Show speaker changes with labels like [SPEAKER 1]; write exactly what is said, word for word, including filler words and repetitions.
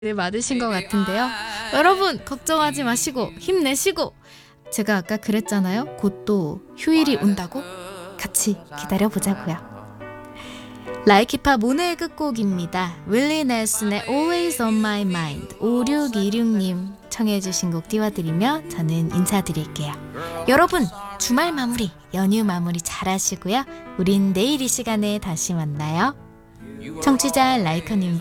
[SPEAKER 1] 네, 맞으신 것 같은데요. 여러분 걱정하지 마시고 힘내시고, 제가 아까 그랬잖아요. 곧 또 휴일이 온다고. 같이 기다려보자고요. 라이키팝 오늘 끝곡입니다. 윌리 넬슨의 Always on My Mind. 오육이육님 청해주신 곡 띄워드리며 저는 인사드릴게요. 여러분 주말 마무리, 연휴 마무리 잘 하시고요. 우린 내일 이 시간에 다시 만나요. 청취자 라이커님들